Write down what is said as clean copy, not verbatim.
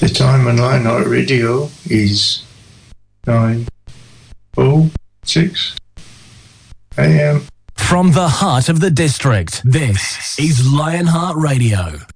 The time on Lionheart Radio is 9:06 a.m. From the heart of the district, this is Lionheart Radio.